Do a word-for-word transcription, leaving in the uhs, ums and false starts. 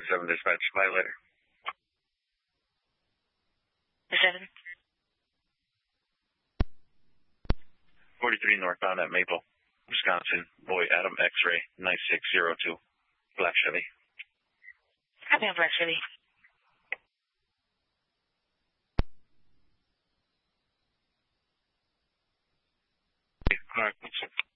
seven dispatch. Bye later. seven. forty-three northbound at Maple, Wisconsin. Boy, Adam X-ray, nine six zero two. Black Chevy. Copy on Black Chevy. All right.